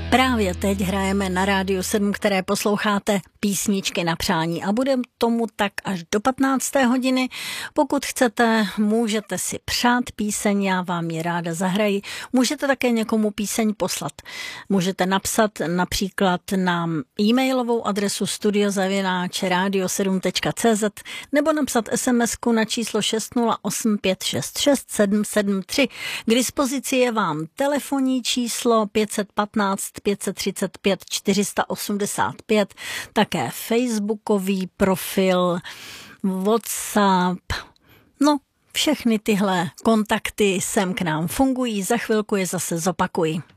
Právě teď hrajeme na Rádiu 7, které posloucháte, písničky na přání a bude tomu tak až do 15. hodiny. Pokud chcete, můžete si přát píseň, já vám ji ráda zahraji. Můžete také někomu píseň poslat. Můžete napsat například na e-mailovou adresu studio@radio7.cz nebo napsat SMS-ku na číslo 608 566 773. K dispozici je vám telefonní číslo 515 535 485, také facebookový profil, WhatsApp, všechny tyhle kontakty sem k nám fungují, za chvilku je zase zopakuji.